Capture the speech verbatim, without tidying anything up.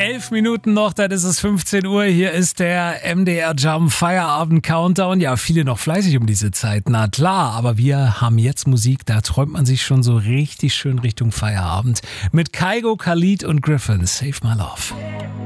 Elf Minuten noch, dann ist es fünfzehn Uhr. Hier ist der M D R Jump Feierabend Countdown. Ja, viele noch fleißig um diese Zeit, na klar. Aber wir haben jetzt Musik, da träumt man sich schon so richtig schön Richtung Feierabend. Mit Kygo, Khalid und Griffin. Save My Love.